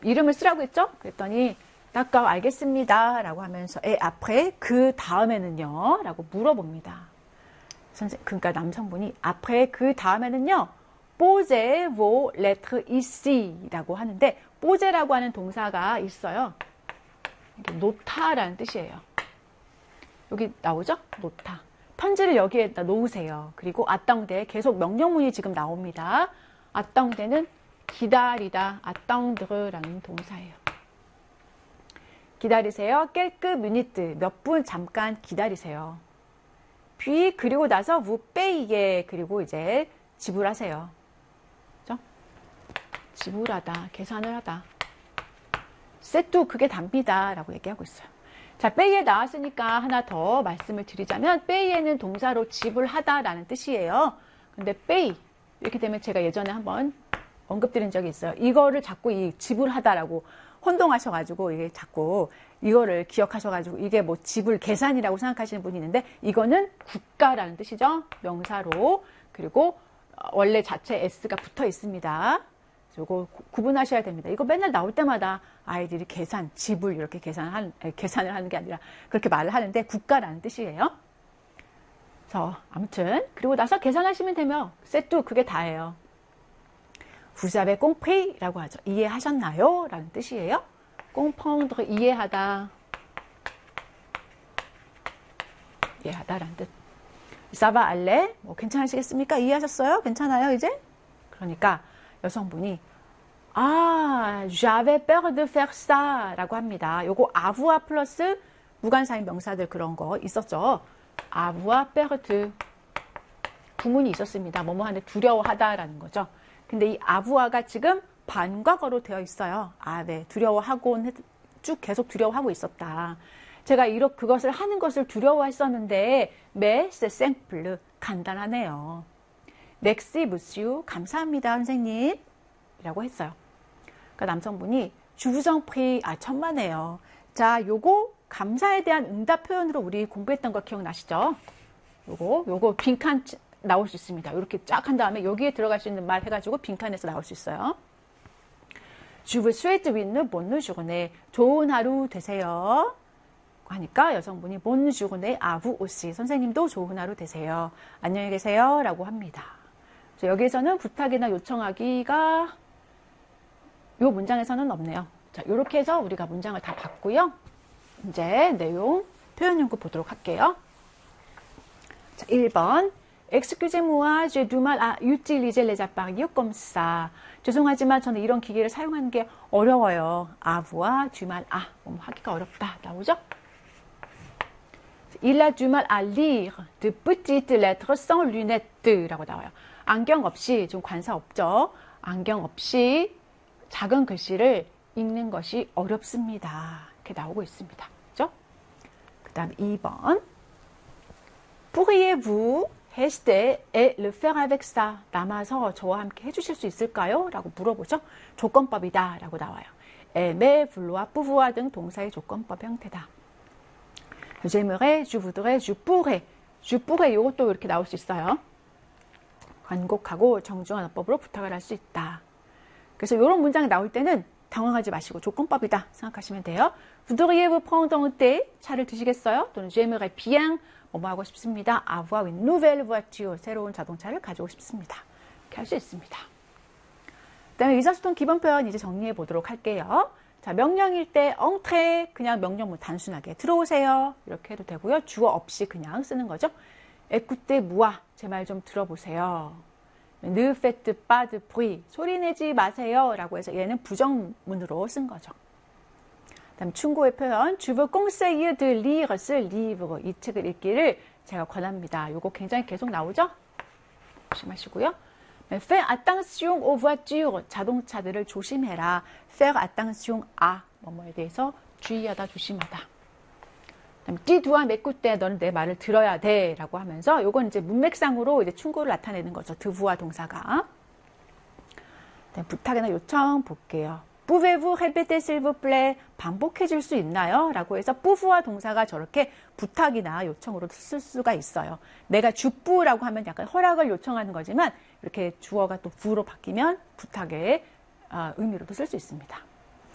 이름을 쓰라고 했죠? 그랬더니 d'accord, 알겠습니다 라고 하면서 et après, 그 다음에는요? 라고 물어봅니다. 그러니까 남성분이 après, 그 다음에는요? posez vos lettres ici 라고 하는데 pose라고 하는 동사가 있어요. 놓다라는 뜻이에요. 여기 나오죠? 놓다. 편지를 여기에다 놓으세요. 그리고 attend에 계속 명령문이 지금 나옵니다. attend에는 기다리다, attendre라는 동사예요. 기다리세요. quelques minutes, 몇 분 잠깐 기다리세요. puis 그리고 나서 vous payez, 그리고 이제 지불하세요. 그죠? 지불하다, 계산을 하다. c'est tout, 그게 답니다 라고 얘기하고 있어요. 자, pay에 나왔으니까 하나 더 말씀을 드리자면 pay에는 동사로 지불하다 라는 뜻이에요. 근데 pay 이렇게 되면 제가 예전에 한번 언급드린 적이 있어요. 이거를 자꾸 이 지불하다라고 혼동하셔가지고 이게 자꾸 이거를 기억하셔가지고 이게 뭐 지불 계산이라고 생각하시는 분이 있는데 이거는 국가라는 뜻이죠. 명사로. 그리고 원래 자체 s가 붙어 있습니다. 요거 구분하셔야 됩니다. 이거 맨날 나올 때마다 아이들이 계산, 지불 이렇게 계산을 하는 게 아니라 그렇게 말을 하는데 국가라는 뜻이에요. 그래서 아무튼 그리고 나서 계산하시면 되면 c'est tout, 그게 다예요. Vous avez compris? 라고 하죠. 이해하셨나요? 라는 뜻이에요. comprendre, 이해하다. 이해하다라는 뜻. Ça va aller? 뭐 괜찮으시겠습니까? 이해하셨어요? 괜찮아요, 이제? 그러니까 여성분이 j'avais peur de faire ça 라고 합니다. 요거 avoir 플러스 무관사인 명사들 그런 거 있었죠. avoir peur de 구문이 있었습니다. 뭐뭐 하는데 두려워하다라는 거죠. 근데 이 아부아가 지금 반과거로 되어 있어요. 네. 두려워하곤 쭉 계속 두려워하고 있었다. 제가 그것을 하는 것을 두려워했었는데 mais c'est simple, 간단하네요. merci monsieur, 감사합니다 선생님 이라고 했어요. 그러니까 남성분이 je vous en prie, 천만에요. 자, 요거 감사에 대한 응답 표현으로 우리 공부했던 거 기억나시죠? 요거 빈칸 나올 수 있습니다. 이렇게 쫙 한 다음에 여기에 들어갈 수 있는 말 해가지고 빈칸에서 나올 수 있어요. Je vous souhaite une bonne journée. 좋은 하루 되세요. 하니까 여성분이 bonne journée à vous aussi. 선생님도 좋은 하루 되세요. 안녕히 계세요. 라고 합니다. 여기에서는 부탁이나 요청하기가 요 문장에서는 없네요. 자, 이렇게 해서 우리가 문장을 다 봤고요. 이제 내용 표현 연구 보도록 할게요. 자, 1번. Excusez-moi, j'ai du mal à utiliser les appareils comme ça. 죄송하지만 저는 이런 기계를 사용하는 게 어려워요. avoir du mal à. 하기가 어렵다. 나오죠? Il a du mal à lire de petites lettres sans lunettes 라고 나와요. 안경 없이, 좀 관사 없죠? 안경 없이 작은 글씨를 읽는 것이 어렵습니다. 이렇게 나오고 있습니다. 그죠? 그 다음 2번. Pourriez-vous rester et le faire avec ça? 남아서 저와 함께 해주실 수 있을까요? 라고 물어보죠. 조건법이다. 라고 나와요. aimer, vouloir, pouvoir 등 동사의 조건법 형태다. j'aimerais, je voudrais, je pourrais. je pourrais 이것도 이렇게 나올 수 있어요. 관곡하고 정중한 어법으로 부탁을 할 수 있다. 그래서 이런 문장이 나올 때는 당황하지 마시고 조건법이다 생각하시면 돼요. voudriez-vous prendre un thé? 차를 드시겠어요? 또는 j'aimerais bien 뭐 하고 싶습니다. avoir une nouvelle voiture. 새로운 자동차를 가지고 싶습니다. 이렇게 할 수 있습니다. 그 다음에 의사소통 기본 표현 이제 정리해 보도록 할게요. 자, 명령일 때 entrer 그냥 명령문 단순하게 들어오세요. 이렇게 해도 되고요. 주어 없이 그냥 쓰는 거죠. écoutez-moi 제 말 좀 들어보세요. ne faites pas de bruit 소리 내지 마세요. 라고 해서 얘는 부정문으로 쓴 거죠. 다음 충고의 표현, je vous conseille de lire ce livre. 이 책을 읽기를 제가 권합니다. 이거 굉장히 계속 나오죠? 조심하시고요. faire attention aux voitures. 자동차들을 조심해라. faire attention à. 뭐뭐에 대해서 주의하다, 조심하다. 다음 tu dois m'écouter. 너는 내 말을 들어야 돼. 라고 하면서 이건 이제 문맥상으로 이제 충고를 나타내는 거죠. devoir 동사가. 다음 부탁이나 요청 볼게요. Pouvez-vous répéter s'il vous plaît? 반복해 줄 수 있나요? 라고 해서 pouvoir 동사가 저렇게 부탁이나 요청으로 쓸 수가 있어요. 내가 주부라고 하면 약간 허락을 요청하는 거지만 이렇게 주어가 또 부로 바뀌면 부탁의 의미로도 쓸 수 있습니다.